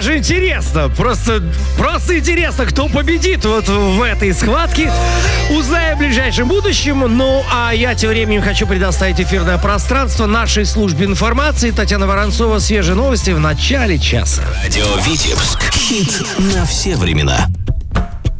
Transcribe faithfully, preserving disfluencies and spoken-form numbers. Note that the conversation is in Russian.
Даже интересно, просто, просто интересно, кто победит вот в этой схватке. Узнаем в ближайшем будущем. Ну, а я тем временем хочу предоставить эфирное пространство нашей службе информации. Татьяна Воронцова, свежие новости в начале часа. Радио Витебск. Хит на все времена.